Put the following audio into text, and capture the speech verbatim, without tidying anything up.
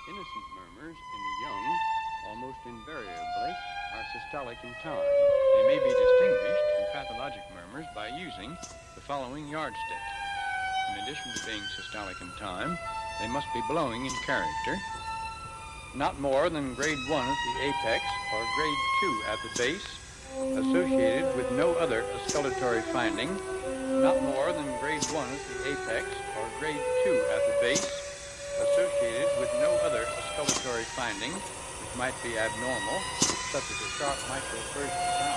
Innocent murmurs in the young, almost invariably, are systolic in time. They may be distinguished from pathologic murmurs by using the following yardstick. In addition to being systolic in time, they must be blowing in character, not more than grade one at the apex or grade two at the base, associated with no other oscillatory finding, not more than grade one at the apex or grade two at the base, associated with no other oscillatory finding which might be abnormal, such as a sharp microsurgical sound.